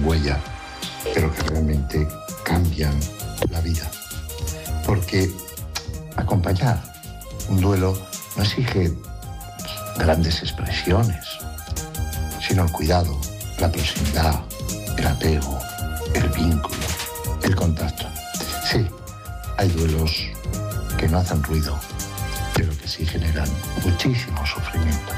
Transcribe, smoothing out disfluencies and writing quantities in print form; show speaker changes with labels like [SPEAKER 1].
[SPEAKER 1] huella, pero que realmente cambian la vida. Porque acompañar un duelo no exige grandes expresiones, sino el cuidado, la proximidad, el apego, el vínculo, el contacto. Sí, hay duelos que no hacen ruido, pero que sí generan muchísimo sufrimiento.